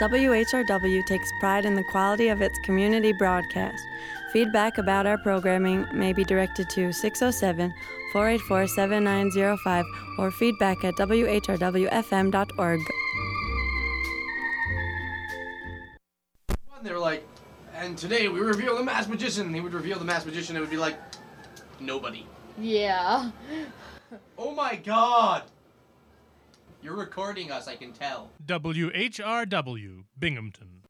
WHRW takes pride in the quality of its community broadcast. Feedback about our programming may be directed to 607-484-7905 or feedback at whrwfm.org. And they were like, and today we reveal the masked magician. And he would reveal the masked magician. It would be like, nobody. Yeah. Oh my god! You're recording us, I can tell. WHRW, Binghamton.